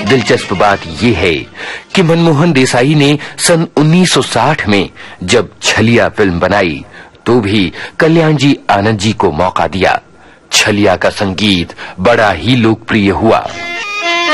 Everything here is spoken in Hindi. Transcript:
दिलचस्प बात यह है कि मनमोहन देसाई ने सन 1960 में जब छलिया फिल्म बनाई तो भी कल्याण जी आनंद जी को मौका दिया। छलिया का संगीत बड़ा ही लोकप्रिय हुआ।